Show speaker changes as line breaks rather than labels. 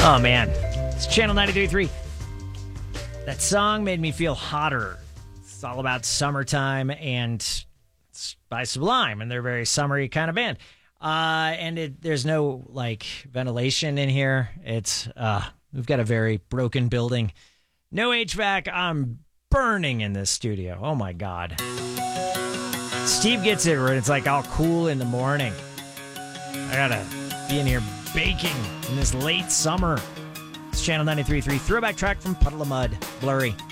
Oh, man. It's Channel 93.3. That song made me feel hotter. It's all about summertime, and it's by Sublime, and they're a very summery kind of band. There's no, ventilation in here. We've got a very broken building. No HVAC. I'm burning in this studio. Oh, my God. Steve gets it where it's all cool in the morning. I gotta be in here baking in this late summer. It's Channel 93.3 throwback track from Puddle of Mud, Blurry.